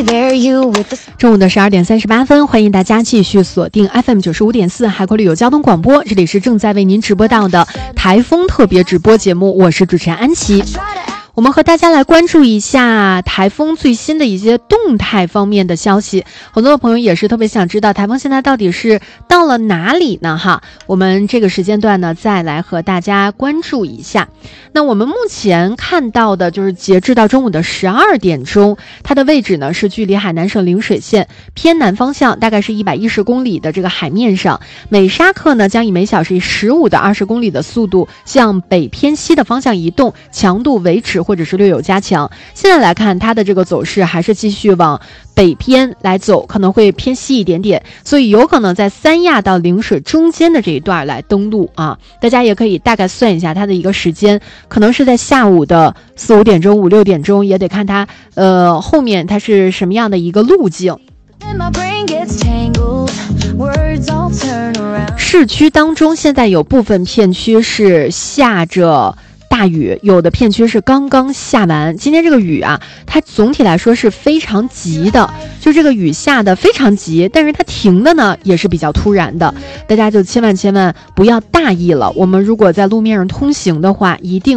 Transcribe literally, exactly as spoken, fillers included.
中午的十二点三十八分，欢迎大家继续锁定 F M 九十五点四海口旅游交通广播，这里是正在为您直播到的台风特别直播节目，我是主持人安琪。我们和大家来关注一下台风最新的一些动态方面的消息，很多的朋友也是特别想知道台风现在到底是到了哪里呢哈，我们这个时间段呢再来和大家关注一下。那我们目前看到的就是截至到中午的十二点钟，它的位置呢是距离海南省陵水县偏南方向大概是一百一十公里的这个海面上，每沙克呢将以每小时十五到二十公里的速度向北偏西的方向移动，强度维持或者是略有加强。现在来看它的这个走势还是继续往北偏来走，可能会偏西一点点，所以有可能在三亚到陵水中间的这一段来登陆啊。大家也可以大概算一下它的一个时间，可能是在下午的四五点钟五六点钟，也得看它呃后面它是什么样的一个路径。市区当中现在有部分片区是下着大雨，有的片区是刚刚下完。今天这个雨啊，它总体来说是非常急的，就这个雨下的非常急，但是它停的呢也是比较突然的，大家就千万千万不要大意了。我们如果在路面上通行的话，一定